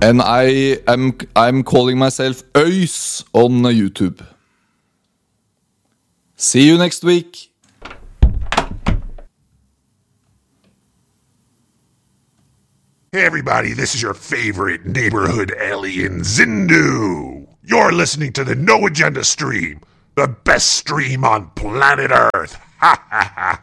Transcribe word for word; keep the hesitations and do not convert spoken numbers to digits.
And I am I'm calling myself Øys on YouTube. See you next week. Hey everybody, this is your favorite neighborhood alien, Zindu. You're listening to the No Agenda stream, the best stream on planet Earth. Ha ha ha.